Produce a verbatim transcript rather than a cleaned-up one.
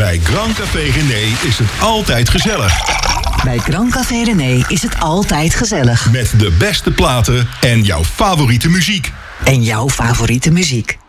Bij Grand Café René is het altijd gezellig. Bij Grand Café René is het altijd gezellig. Met de beste platen en jouw favoriete muziek. En jouw favoriete muziek.